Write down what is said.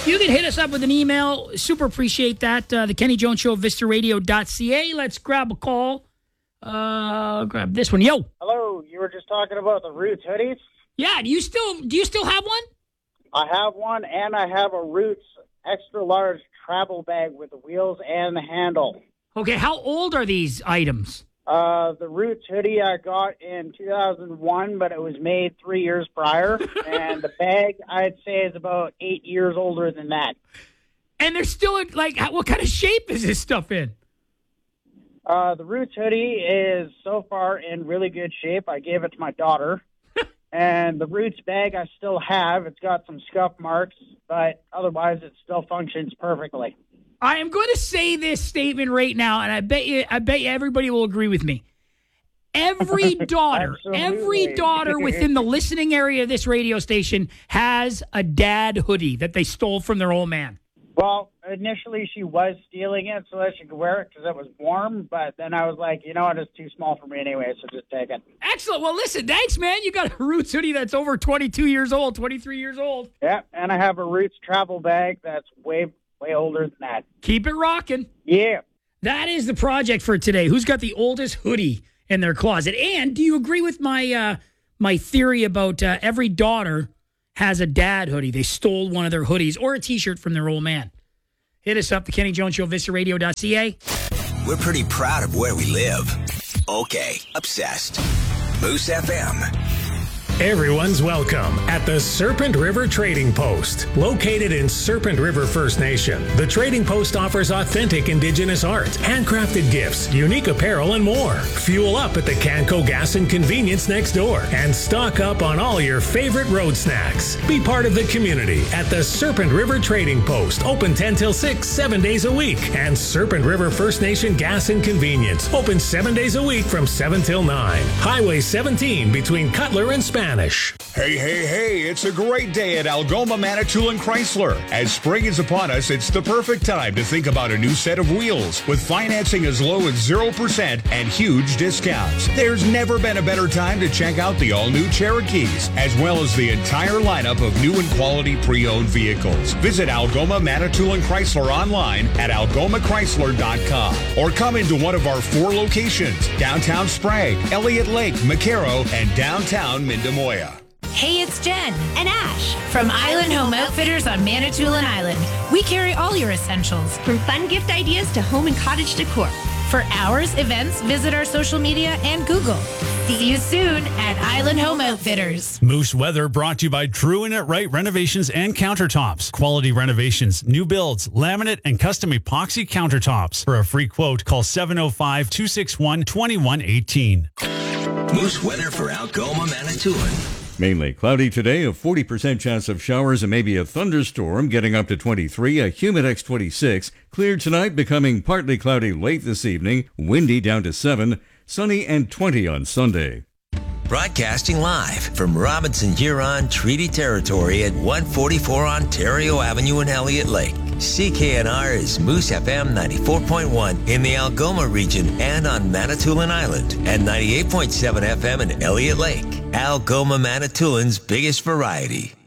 You can hit us up with an email. Super appreciate that. The Kenny Jones Show, vistaradio.ca. Let's grab a call. Grab this one. Yo. Hello. You were just talking about the Roots hoodies? Yeah. Do you still have one? I have one, and I have a Roots extra large travel bag with the wheels and the handle. Okay. How old are these items? The Roots hoodie I got in 2001, but it was made 3 years prior. And the bag, I'd say, is about 8 years older than that. And they're still in, like, what kind of shape is this stuff in? The Roots hoodie is so far in really good shape. I gave it to my daughter. And the Roots bag I still have. It's got some scuff marks, but otherwise it still functions perfectly. I am going to say this statement right now, and I bet you everybody will agree with me. Every daughter within the listening area of this radio station has a dad hoodie that they stole from their old man. Well, initially she was stealing it so that she could wear it because it was warm, but then I was like, you know what, it's too small for me anyway, so just take it. Excellent. Well, listen, thanks, man. You got a Roots hoodie that's over 22 years old, 23 years old. Yeah, and I have a Roots travel bag that's way older than that. Keep it rocking. Yeah. That is the project for today. Who's got the oldest hoodie in their closet? And do you agree with my my theory about every daughter has a dad hoodie? They stole one of their hoodies or a T-shirt from their old man. Hit us up, the Kenny Jones Show, vistaradio.ca. We're pretty proud of where we live. Okay, obsessed. Moose FM. Everyone's welcome at the Serpent River Trading Post. Located in Serpent River First Nation, the Trading Post offers authentic Indigenous art, handcrafted gifts, unique apparel, and more. Fuel up at the Canco Gas and Convenience next door and stock up on all your favorite road snacks. Be part of the community at the Serpent River Trading Post, open 10 till 6, 7 days a week. And Serpent River First Nation Gas and Convenience, open 7 days a week from 7 till 9. Highway 17 between Cutler and Spanish. Hey, it's a great day at Algoma Manitoulin Chrysler. As spring is upon us, it's the perfect time to think about a new set of wheels with financing as low as 0% and huge discounts. There's never been a better time to check out the all-new Cherokees, as well as the entire lineup of new and quality pre-owned vehicles. Visit Algoma Manitoulin Chrysler online at algomachrysler.com or come into one of our 4 locations, downtown Sprague, Elliott Lake, McCarrow, and downtown Mindamoya. Hey, it's Jen and Ash from Island Home Outfitters on Manitoulin Island. We carry all your essentials, from fun gift ideas to home and cottage decor. For hours, events, visit our social media and Google. See you soon at Island Home Outfitters. Moose Weather brought to you by True and It Right Renovations and Countertops. Quality renovations, new builds, laminate, and custom epoxy countertops. For a free quote, call 705-261-2118. Moose Weather for Algoma, Manitoulin. Mainly cloudy today, a 40% chance of showers and maybe a thunderstorm, getting up to 23, a humid 26. Clear tonight, becoming partly cloudy late this evening, windy down to 7, sunny and 20 on Sunday. Broadcasting live from Robinson Huron Treaty Territory at 144 Ontario Avenue in Elliott Lake. CKNR is Moose FM 94.1 in the Algoma region and on Manitoulin Island, and 98.7 FM in Elliott Lake. Algoma Manitoulin's biggest variety.